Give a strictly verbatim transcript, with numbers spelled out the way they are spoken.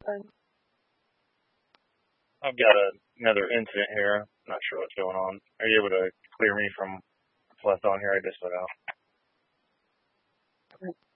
I've got a, another incident here. I'm not sure what's going on. Are you able to clear me from what's left on here? I just went out.